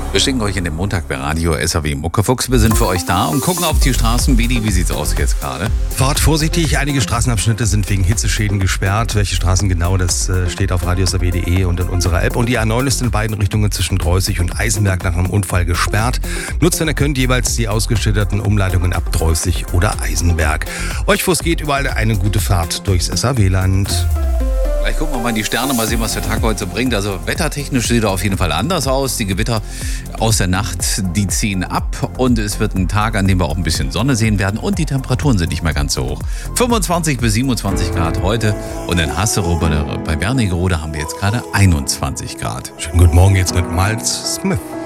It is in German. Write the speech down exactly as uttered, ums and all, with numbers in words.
Wir schicken euch in den Montag bei Radio S A W Muckefuchs. Wir sind für euch da und gucken auf die Straßen. Bidi, wie sieht's aus jetzt gerade? Fahrt vorsichtig, einige Straßenabschnitte sind wegen Hitzeschäden gesperrt. Welche Straßen genau, das steht auf radio s a w punkt d e und in unserer App. Und die A neun ist in beiden Richtungen zwischen Dreußig und Eisenberg nach einem Unfall gesperrt. Nutzt, wenn ihr könnt, jeweils die ausgeschilderten Umleitungen ab Dreußig oder Eisenberg. Euch fuß geht überall eine gute Fahrt durchs S A W-Land. Gleich gucken wir mal in die Sterne, mal sehen, was der Tag heute so bringt. Also wettertechnisch sieht er auf jeden Fall anders aus. Die Gewitter aus der Nacht, die ziehen ab und es wird ein Tag, an dem wir auch ein bisschen Sonne sehen werden und die Temperaturen sind nicht mehr ganz so hoch. fünfundzwanzig bis siebenundzwanzig Grad heute und in Hasserow bei Wernigerode haben wir jetzt gerade einundzwanzig Grad. Schönen guten Morgen jetzt mit Miles Smith.